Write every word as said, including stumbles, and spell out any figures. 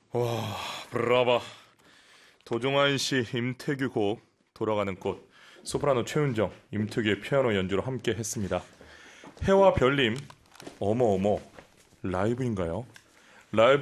와, 브라바. 도종환 씨, 임태규 곡 돌아가는 꽃, 소프라노 최은정, 임태규의 피아노 연주로 함께 했습니다. 해와 별님, 어머어머, 라이브인가요? 라이브